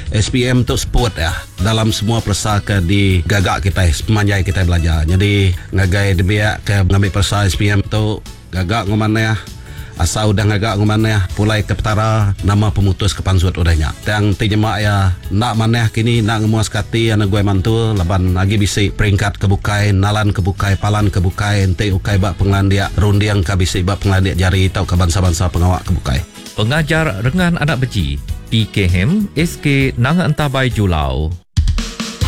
SPM tu sport ya. Dalam semua persaka di gagak kita, semanjai kita belajar. Jadi ngagai dia ke ngambil persa SPM tu gagak ngomane ya. Asal udah ngagak ngomane ya, pulai ke petara nama pemutus kepansut udahnya. Yang tinyemak ya nak maneh kini nak ngemuas kati anak gue mantul laban lagi bisi peringkat kebukai, nalan kebukai, palan kebukai, ente ukai bak penglandia, rundiang kabisi bak penglandia jari tau ke bangsa-bangsa pengawak kebukai. Pengajar rengan anak beci, PKM SK Nang Antabai Julau.